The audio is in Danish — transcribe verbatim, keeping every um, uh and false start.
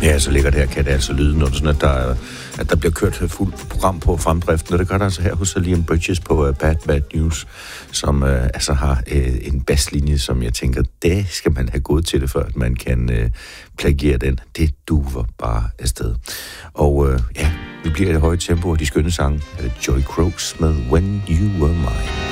Ja, så ligger det her, kan det altså lyde, når det sådan, at der, at der bliver kørt fuldt program på fremdriften, og det gør der altså her hos Liam Bridges på uh, Bad Bad News, som uh, altså har uh, en basslinje, som jeg tænker, det skal man have gået til det, før at man kan uh, plagiere den. Det duver bare afsted. Og uh, ja, vi bliver i det høje tempo, og de skønne sange, uh, Joy Croaks med When You Were Mine.